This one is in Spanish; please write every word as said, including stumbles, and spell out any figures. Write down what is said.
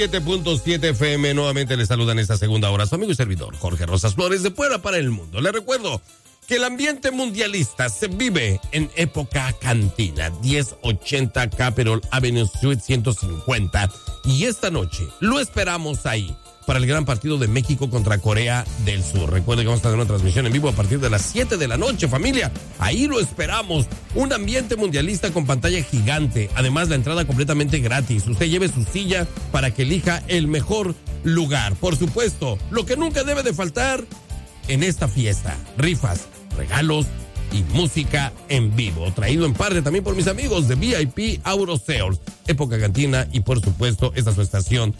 siete punto siete F M, nuevamente les saluda en esta segunda hora su amigo y servidor Jorge Rosas Flores de Puebla para el Mundo. Les recuerdo que el ambiente mundialista se vive en época cantina, diez ochenta Capitol Avenue Suite ciento cincuenta, y esta noche lo esperamos ahí para el gran partido de México contra Corea del Sur. Recuerden que vamos a tener una transmisión en vivo a partir de las siete de la noche, familia. Ahí lo esperamos. Un ambiente mundialista con pantalla gigante. Además, la entrada completamente gratis. Usted lleve su silla para que elija el mejor lugar. Por supuesto, lo que nunca debe de faltar en esta fiesta: rifas, regalos y música en vivo. Traído en parte también por mis amigos de V I P Auto Sales, Época Cantina y por supuesto esta es su estación